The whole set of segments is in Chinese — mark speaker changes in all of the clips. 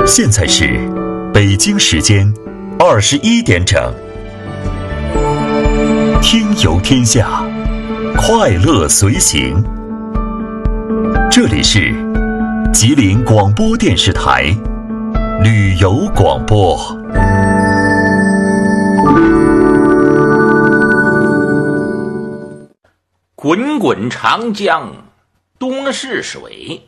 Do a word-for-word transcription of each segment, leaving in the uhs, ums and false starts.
Speaker 1: 现在是北京时间二十一点整。听游天下，快乐随行。这里是吉林广播电视台旅游广播。
Speaker 2: 滚滚长江东逝水，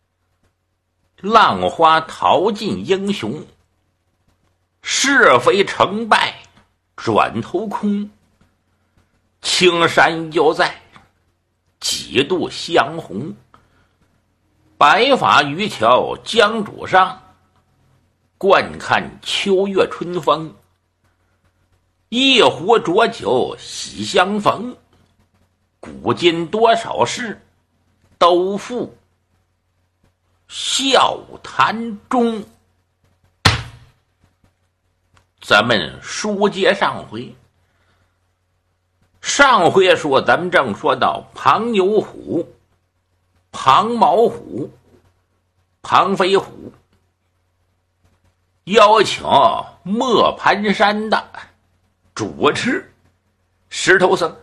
Speaker 2: 浪花淘尽英雄。是非成败转头空，青山犹在，几度相红。白发渔樵江渚上，惯看秋月春风。一壶浊酒喜相逢，古今多少事，都付笑谈中。咱们书接上回，上回说咱们正说到庞牛虎、庞毛虎、庞飞虎邀请磨盘山的主持石头僧，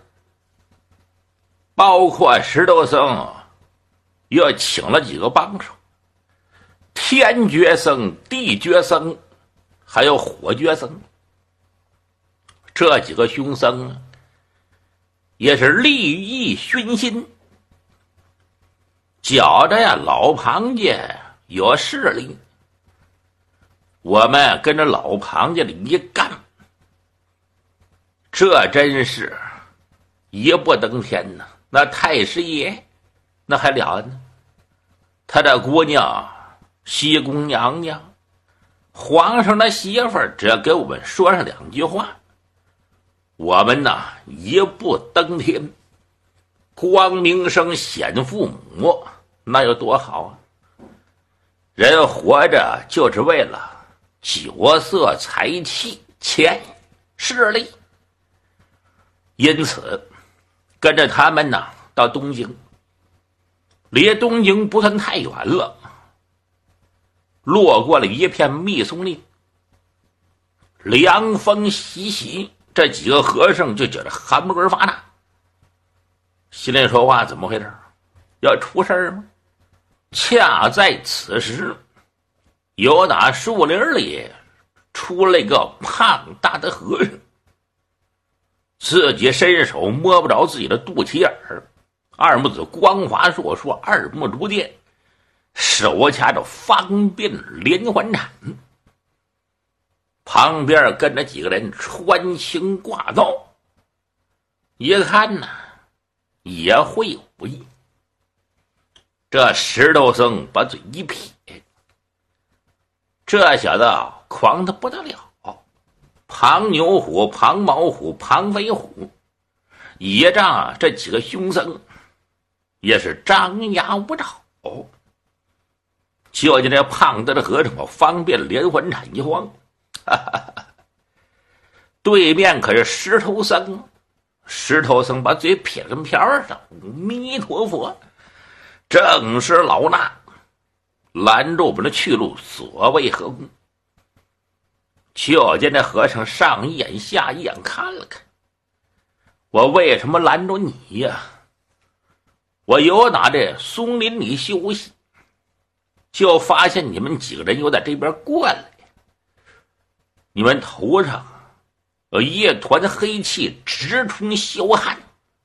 Speaker 2: 包括石头僧又请了几个帮手，天觉僧、地觉僧还有火觉僧。这几个凶僧也是利益熏心，觉着呀老庞家有势力，我们跟着老庞家里一干，这真是一步登天呐！那太师爷那还了呢，他的姑娘西宫娘娘，皇上的媳妇儿，只要给我们说上两句话，我们呐一步登天，光明生显父母，那有多好啊！人活着就是为了酒色财气钱势力，因此跟着他们呢到东京，离东京不算太远了，路过了一片密松林，凉风习习，这几个和尚就觉得汗毛发大，心里说话怎么回事？要出事吗？恰在此时，有打树林里出了一个胖大的和尚，自己伸手摸不着自己的肚脐眼儿，二目子光滑硕硕，二目如电，手掐着方便连环铲，旁边跟着几个人穿行挂刀，一看呢也会武艺。这石头僧把嘴一撇，这小子狂得不得了，庞牛虎、庞毛虎、庞飞虎倚仗这几个凶僧也是张牙舞爪。就见这胖子的和尚方便连环铲一晃，哈哈哈，对面可是石头僧。石头僧把嘴撇跟瓢上，阿弥陀佛，正是老衲，拦住我们的去路，所谓何功？就见这和尚上一眼下一眼看了看，我为什么拦住你呀？我有打这松林里休息，就发现你们几个人又在这边过来，你们头上有一团黑气直冲霄汉，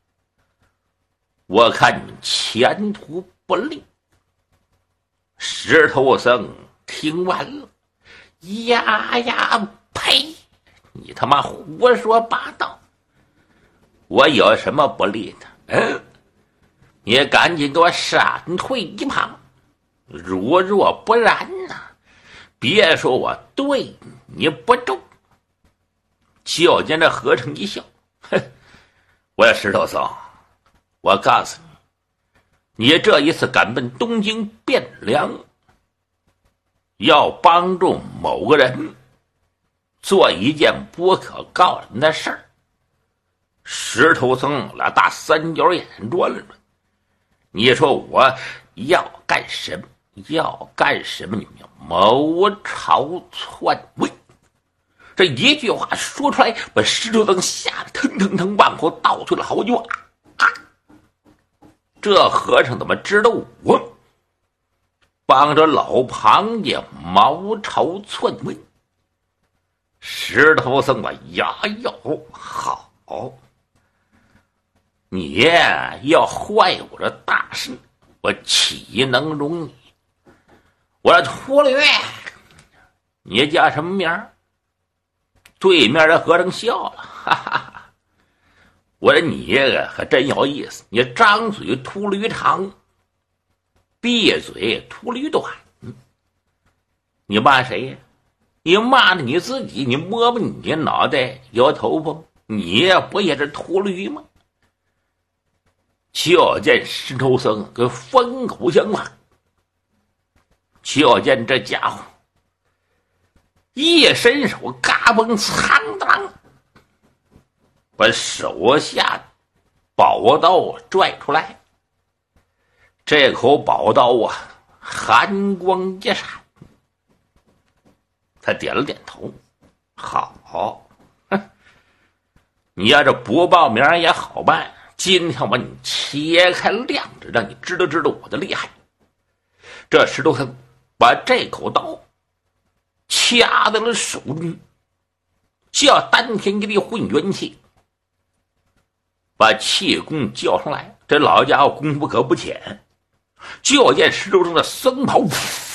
Speaker 2: 我看你们前途不利。石头僧听完了，呀呀呸，你他妈胡说八道，我有什么不利的？嗯，你赶紧给我闪退一旁，如若不然呢，别说我对你不忠。就见这和尚一笑，哼，我说石头僧，我告诉你，你这一次敢奔东京汴梁，要帮助某个人做一件不可告人的事儿。石头僧俩大三角眼转了转，你说我要干什么？ 要干什么？你们谋朝篡位。这一句话说出来，把石头僧吓得腾腾腾往后倒退了好几步。啊！这和尚怎么知道我帮着老庞家谋朝篡位？石头僧把牙咬，好，你要坏我这大事，我岂能容你？我这秃驴，你叫什么名儿？对面的和尚笑了，哈哈哈！我说你这个可真有意思，你张嘴秃驴长，闭嘴秃驴短。你骂谁呀？你骂了你自己，你摸摸你脑袋摇头发，你不也是秃驴吗？就见石头僧跟疯狗相骂，就见这家伙一伸手，嘎嘣苍当，把手下宝刀拽出来。这口宝刀啊，寒光一闪，他点了点头，好，哼，你要是不报名也好办，今天我把你切开亮着，让你知道知道我的厉害。这石头僧把这口刀掐在了手中，叫丹田一力混元气，把气功叫上来。这老家伙功夫可不浅，就见石头僧的僧袍